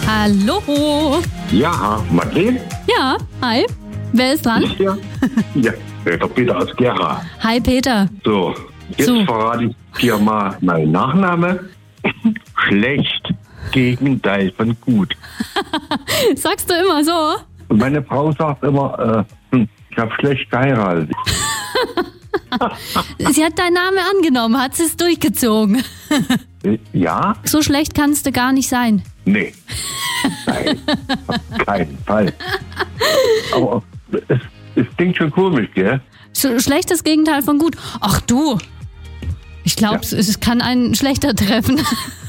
Hallo. Ja, Madeleine? Ja, hi. Wer ist dran? Ja, der Peter aus Gera. Hi, Peter. So, jetzt verrate ich dir mal meinen Nachname. Schlecht, Gegenteil von gut. Sagst du immer so? Und meine Frau sagt immer, ich habe schlecht geheiratet. Sie hat deinen Namen angenommen, hat sie es durchgezogen. Ja? So schlecht kannst du gar nicht sein. Nee. Nein, auf keinen Fall. Aber es klingt schon komisch, gell? Schlechtes Gegenteil von gut. Ach du, ich glaube, es kann einen schlechter treffen.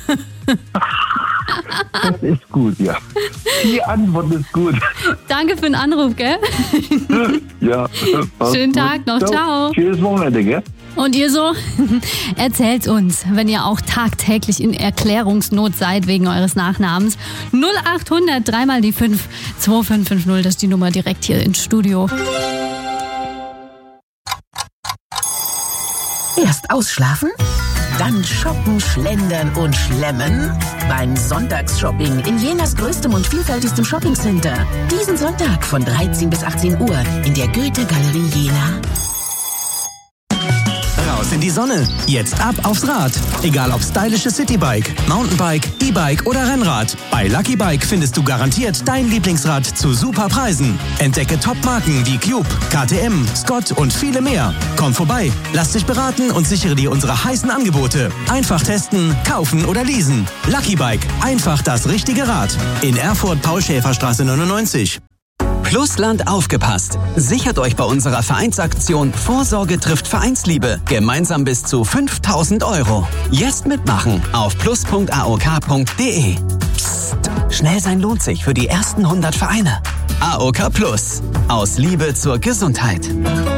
Das ist gut, ja. Die Antwort ist gut. Danke für den Anruf, gell? Ja. Schönen Tag noch, ciao. Schönes Wochenende, gell? Und ihr so? Erzählt uns, wenn ihr auch tagtäglich in Erklärungsnot seid wegen eures Nachnamens. 0800 3 mal die 5 2550, das ist die Nummer direkt hier ins Studio. Erst ausschlafen, dann shoppen, schlendern und schlemmen. Beim Sonntagsshopping in Jenas größtem und vielfältigstem Shoppingcenter. Diesen Sonntag von 13 bis 18 Uhr in der Goethe-Galerie Jena. Raus in die Sonne. Jetzt ab aufs Rad. Egal ob stylisches Citybike, Mountainbike, E-Bike oder Rennrad. Bei Lucky Bike findest du garantiert dein Lieblingsrad zu super Preisen. Entdecke Top-Marken wie Cube, KTM, Scott und viele mehr. Komm vorbei, lass dich beraten und sichere dir unsere heißen Angebote. Einfach testen, kaufen oder leasen. Lucky Bike, einfach das richtige Rad. In Erfurt, Paul-Schäfer-Straße 99. Plusland aufgepasst. Sichert euch bei unserer Vereinsaktion Vorsorge trifft Vereinsliebe gemeinsam bis zu 5.000 €. Jetzt mitmachen auf plus.aok.de. Psst, schnell sein lohnt sich für die ersten 100 Vereine. AOK Plus. Aus Liebe zur Gesundheit.